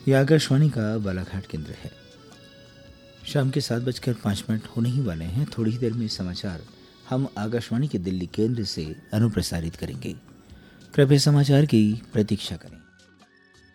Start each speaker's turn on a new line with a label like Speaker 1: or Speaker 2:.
Speaker 1: यह आकाशवाणी का बालाघाट केंद्र है। शाम के 7:05 होने ही वाले हैं। थोड़ी ही देर में समाचार हम आकाशवाणी के दिल्ली केंद्र से अनुप्रसारित करेंगे। कृपया समाचार की प्रतीक्षा करें।